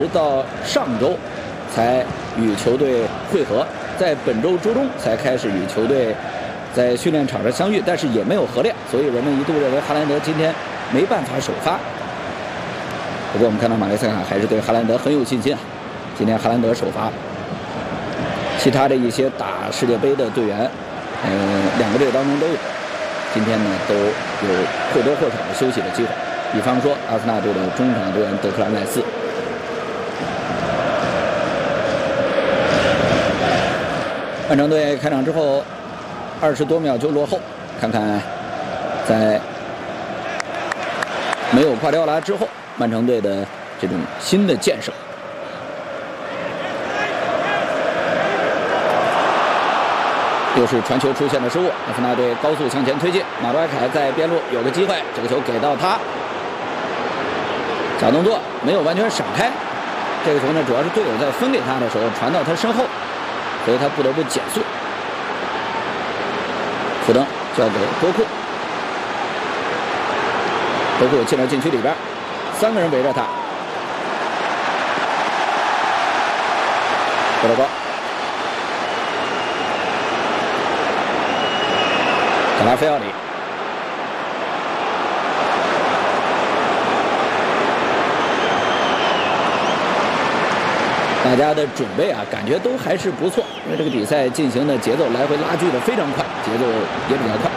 直到上周才与球队会合，在本周周中才开始与球队在训练场上相遇，但是也没有合练，所以人们一度认为哈兰德今天没办法首发。不过我们看到马雷斯卡还是对哈兰德很有信心啊，今天哈兰德首发，其他的一些打世界杯的队员，2个队当中都有，今天呢都有或多或少的休息的机会。比方说阿森纳队的中场队员德克兰赖斯。曼城队开场之后20多秒就落后，看看在没有瓜迪奥拉之后，曼城队的这种新的建设。又是传球出现的失误，阿森纳队高速向前推进，马多埃凯在边路有个机会，这个球给到他，假动作没有完全闪开，这个球呢主要是队友在分给他的时候传到他身后，所以他不得不减速。福登交给多库，多库进了禁区里边，3个人围着他，德罗高，卡拉菲奥里，大家的准备啊，感觉都还是不错，因为这个比赛进行的节奏来回拉锯的非常快，节奏也比较快。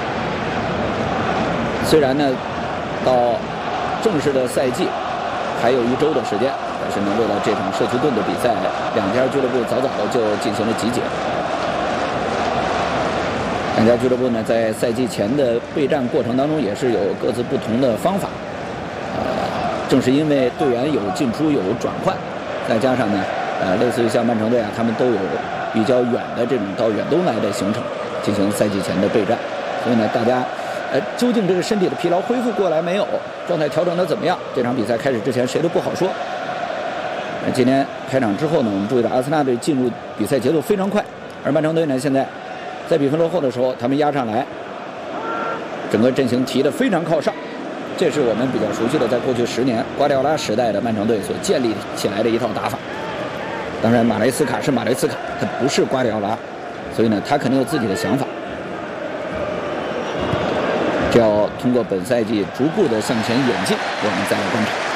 虽然呢，到正式的赛季还有1周的时间，但是呢，为了这场社区盾的比赛，2家俱乐部早早的就进行了集结。2家俱乐部呢，在赛季前的备战过程当中，也是有各自不同的方法。正是因为队员有进出有转换，再加上呢，类似于像曼城队啊，他们都有比较远的这种到远东来的行程，进行赛季前的备战。所以呢，大家究竟这个身体的疲劳恢复过来没有，状态调整的怎么样？这场比赛开始之前谁都不好说。今天开场之后呢，我们注意到阿森纳队进入比赛节奏非常快，而曼城队呢现在在比分落后的时候，他们压上来，整个阵型提得非常靠上，这是我们比较熟悉的，在过去10年瓜迪奥拉时代的曼城队所建立起来的一套打法。当然，马雷斯卡是马雷斯卡，他不是瓜迪奥拉，所以呢，他肯定有自己的想法。这要通过本赛季逐步的向前演进，我们再来观察。